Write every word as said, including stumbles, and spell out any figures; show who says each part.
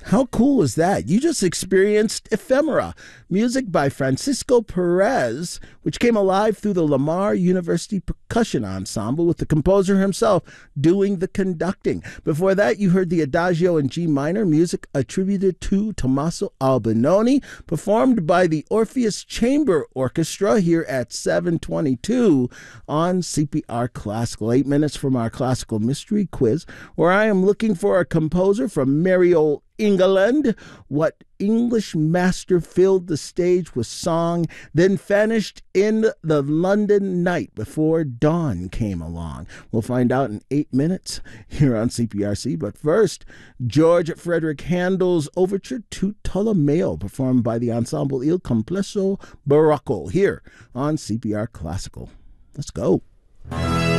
Speaker 1: How cool is that? You just experienced Ephemera, music by Francisco Perez, which came alive through the Lamar University Percussion Ensemble with the composer himself doing the conducting. Before that, you heard the Adagio in G minor, music attributed to Tommaso Albinoni, performed by the Orpheus Chamber Orchestra here at seven twenty-two on C P R Classical. Eight minutes from our classical mystery quiz, where I am looking for a composer from merry old England. What English master filled the stage with song, then vanished in the London night before dawn came along? We'll find out in eight minutes here on C P R C. But first, George Frederick Handel's Overture to Tolomeo, performed by the ensemble Il Complesso Barocco here on C P R Classical. Let's go.